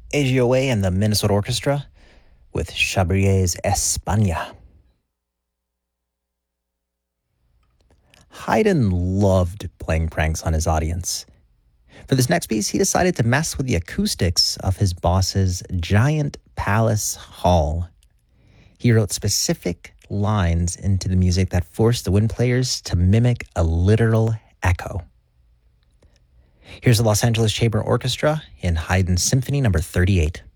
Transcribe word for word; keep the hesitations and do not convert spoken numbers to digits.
A G O A and the Minnesota Orchestra with Chabrier's España. Haydn loved playing pranks on his audience. For this next piece, he decided to mess with the acoustics of his boss's giant palace hall. He wrote specific lines into the music that forced the wind players to mimic a literal echo. Here's the Los Angeles Chamber Orchestra in Haydn's Symphony number thirty-eight.